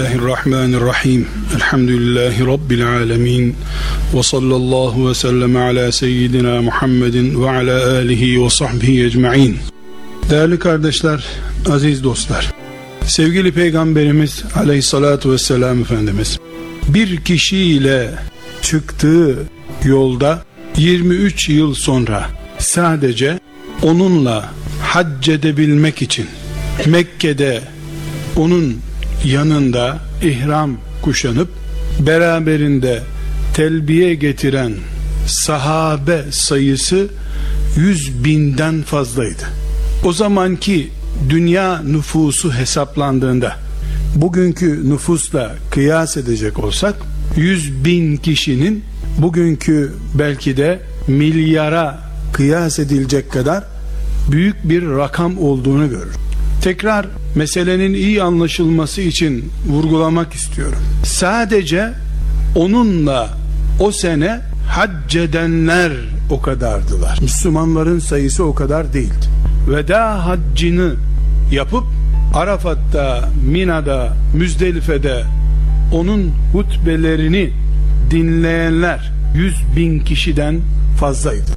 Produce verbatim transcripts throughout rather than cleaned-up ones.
Bismillahirrahmanirrahim. Elhamdülillahi Rabbil alemin. Ve sallallahu ve sellem ala seyyidina Muhammedin ve ala alihi ve sahbihi ecma'in. Değerli kardeşler, aziz dostlar, sevgili Peygamberimiz aleyhissalatu vesselam Efendimiz bir kişiyle çıktığı yolda yirmi üç yıl sonra sadece onunla hac edebilmek için Mekke'de onun yanında ihram kuşanıp beraberinde telbiye getiren sahabe sayısı yüz binden fazlaydı. O zamanki dünya nüfusu hesaplandığında bugünkü nüfusla kıyas edecek olsak yüz bin kişinin bugünkü belki de milyara kıyas edilecek kadar büyük bir rakam olduğunu görür. Tekrar meselenin iyi anlaşılması için vurgulamak istiyorum. Sadece onunla o sene hac edenler o kadardılar. Müslümanların sayısı o kadar değildi. Veda haccını yapıp Arafat'ta, Mina'da, Müzdelife'de onun hutbelerini dinleyenler yüz bin kişiden fazlaydı.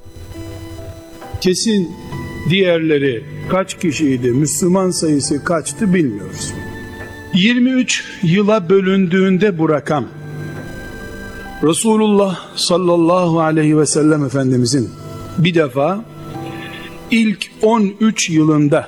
Kesin diğerleri kaç kişiydi, Müslüman sayısı kaçtı bilmiyoruz. yirmi üç yıla bölündüğünde bu rakam, Resulullah sallallahu aleyhi ve sellem Efendimizin bir defa ilk on üç yılında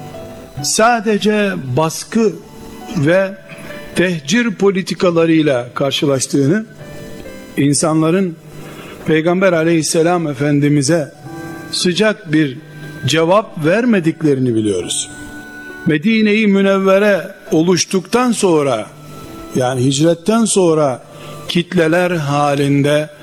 sadece baskı ve tehcir politikalarıyla karşılaştığını, insanların Peygamber aleyhisselam Efendimiz'e sıcak bir cevap vermediklerini biliyoruz. Medine-i Münevvere oluştuktan sonra, yani hicretten sonra kitleler halinde